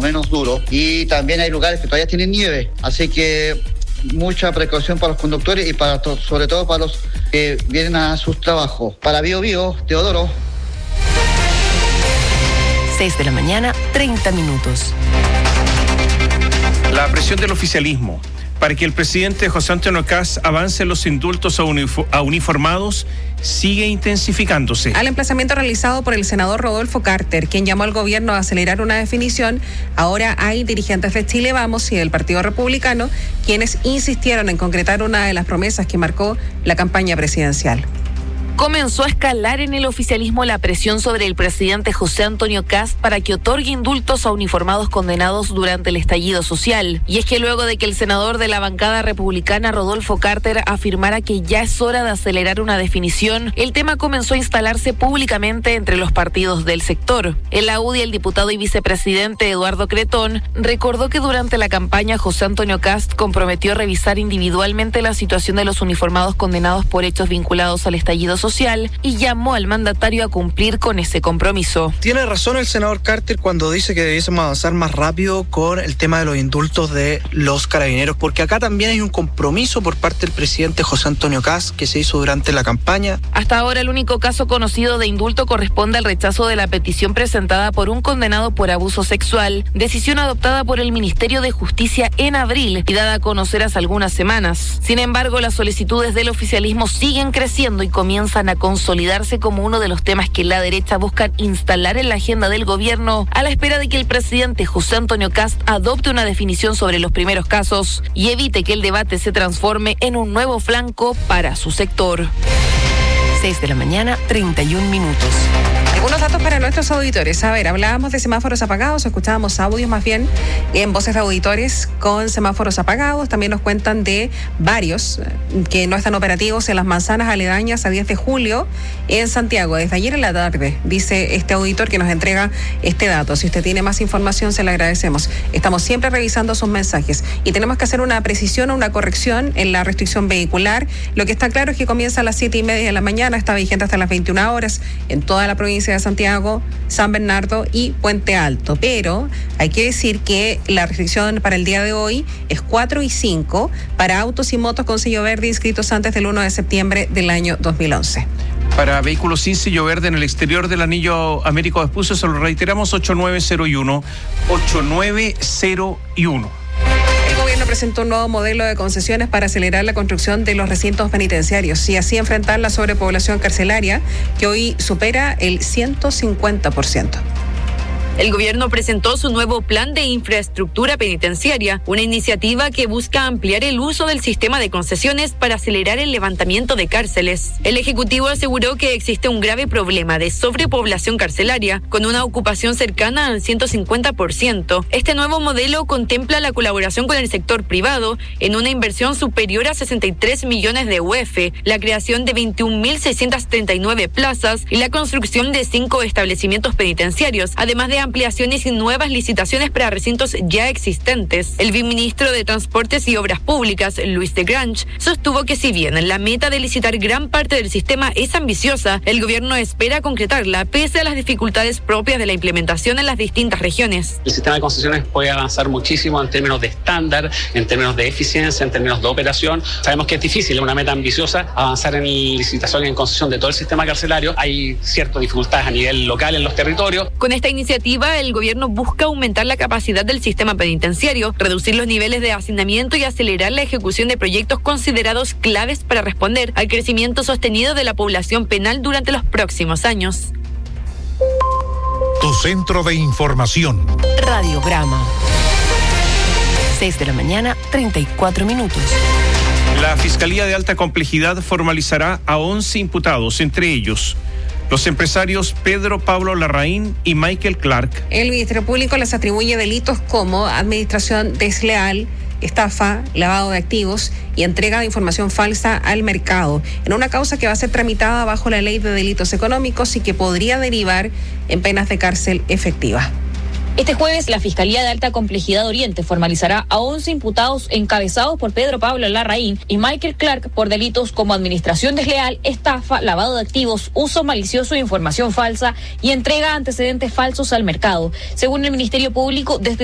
menos duro, y también hay lugares que todavía tienen nieve, así que mucha precaución para los conductores y sobre todo para los que vienen a sus trabajos. Para Bio Bio, Teodoro. 6 de la mañana, 30 minutos. La presión del oficialismo para que el presidente José Antonio Kast avance los indultos a uniformados sigue intensificándose. Al emplazamiento realizado por el senador Rodolfo Carter, quien llamó al gobierno a acelerar una definición, ahora hay dirigentes de Chile Vamos y del Partido Republicano quienes insistieron en concretar una de las promesas que marcó la campaña presidencial. Comenzó a escalar en el oficialismo la presión sobre el presidente José Antonio Kast para que otorgue indultos a uniformados condenados durante el estallido social. Y es que luego de que el senador de la bancada republicana Rodolfo Carter afirmara que ya es hora de acelerar una definición, el tema comenzó a instalarse públicamente entre los partidos del sector. En la UDI, el diputado y vicepresidente Eduardo Cretón recordó que durante la campaña José Antonio Kast comprometió revisar individualmente la situación de los uniformados condenados por hechos vinculados al estallido social y llamó al mandatario a cumplir con ese compromiso. Tiene razón el senador Carter cuando dice que debiésemos avanzar más rápido con el tema de los indultos de los carabineros, porque acá también hay un compromiso por parte del presidente José Antonio Kast que se hizo durante la campaña. Hasta ahora el único caso conocido de indulto corresponde al rechazo de la petición presentada por un condenado por abuso sexual, decisión adoptada por el Ministerio de Justicia en abril y dada a conocer hace algunas semanas. Sin embargo, las solicitudes del oficialismo siguen creciendo y comienzan a consolidarse como uno de los temas que la derecha busca instalar en la agenda del gobierno a la espera de que el presidente José Antonio Kast adopte una definición sobre los primeros casos y evite que el debate se transforme en un nuevo flanco para su sector. 6 de la mañana, 31 minutos. Algunos datos para nuestros auditores. A ver, hablábamos de semáforos apagados, escuchábamos audios más bien en voces de auditores con semáforos apagados. También nos cuentan de varios que no están operativos en las manzanas aledañas a 10 de julio en Santiago, desde ayer en la tarde, dice este auditor que nos entrega este dato. Si usted tiene más información, se le agradecemos. Estamos siempre revisando sus mensajes y tenemos que hacer una precisión o una corrección en la restricción vehicular. Lo que está claro es que comienza a las 7:30 de la mañana, está vigente hasta las 21 horas en toda la provincia de Santiago, San Bernardo y Puente Alto. Pero hay que decir que la restricción para el día de hoy es 4 y 5 para autos y motos con sello verde inscritos antes del 1 de septiembre del año 2011. Para vehículos sin sello verde en el exterior del anillo Américo Vespucio, se lo reiteramos, 8901. 8901. El gobierno presentó un nuevo modelo de concesiones para acelerar la construcción de los recintos penitenciarios y así enfrentar la sobrepoblación carcelaria que hoy supera el 150%. El gobierno presentó su nuevo plan de infraestructura penitenciaria, una iniciativa que busca ampliar el uso del sistema de concesiones para acelerar el levantamiento de cárceles. El Ejecutivo aseguró que existe un grave problema de sobrepoblación carcelaria, con una ocupación cercana al 150%. Este nuevo modelo contempla la colaboración con el sector privado en una inversión superior a 63 millones de UF, la creación de 21.639 plazas y la construcción de 5 establecimientos penitenciarios, además de ampliaciones y nuevas licitaciones para recintos ya existentes. El viceministro de Transportes y Obras Públicas, Luis de Grange, sostuvo que si bien la meta de licitar gran parte del sistema es ambiciosa, el gobierno espera concretarla pese a las dificultades propias de la implementación en las distintas regiones. El sistema de concesiones puede avanzar muchísimo en términos de estándar, en términos de eficiencia, en términos de operación. Sabemos que es difícil, es una meta ambiciosa, avanzar en licitación y en concesión de todo el sistema carcelario. Hay ciertas dificultades a nivel local en los territorios. Con esta iniciativa, el gobierno busca aumentar la capacidad del sistema penitenciario, reducir los niveles de hacinamiento y acelerar la ejecución de proyectos considerados claves para responder al crecimiento sostenido de la población penal durante los próximos años. Tu centro de información. Radiograma. 6 de la mañana, 34 minutos. La Fiscalía de Alta Complejidad formalizará a 11 imputados, entre ellos los empresarios Pedro Pablo Larraín y Michael Clark. El Ministerio Público les atribuye delitos como administración desleal, estafa, lavado de activos y entrega de información falsa al mercado, en una causa que va a ser tramitada bajo la Ley de Delitos Económicos y que podría derivar en penas de cárcel efectiva. Este jueves, la Fiscalía de Alta Complejidad Oriente formalizará a 11 imputados encabezados por Pedro Pablo Larraín y Michael Clark por delitos como administración desleal, estafa, lavado de activos, uso malicioso de información falsa y entrega antecedentes falsos al mercado. Según el Ministerio Público, desde